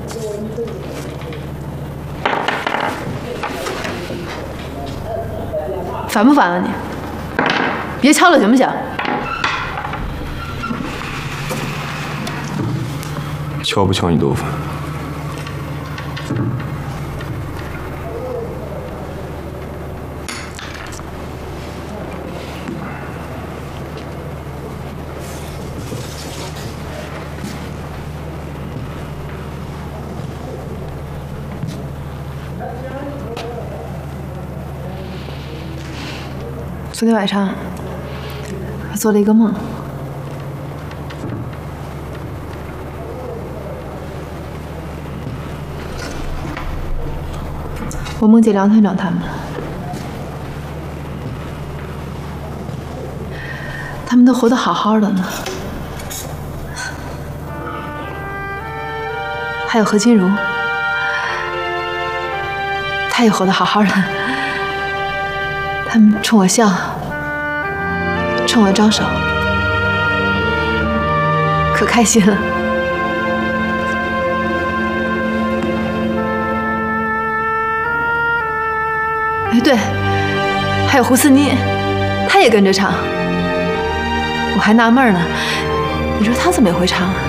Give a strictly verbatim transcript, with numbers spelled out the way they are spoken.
烦不烦啊你？别敲了行不行？ 敲不敲你都烦。 昨天晚上，我做了一个梦。我梦见梁团长他们，他们都活得好好的呢。还有何金如，她也活得好好的。他们冲我笑，冲我招手，可开心了。哎，对，还有胡思妮，她也跟着唱。我还纳闷呢，你说她怎么也会唱啊？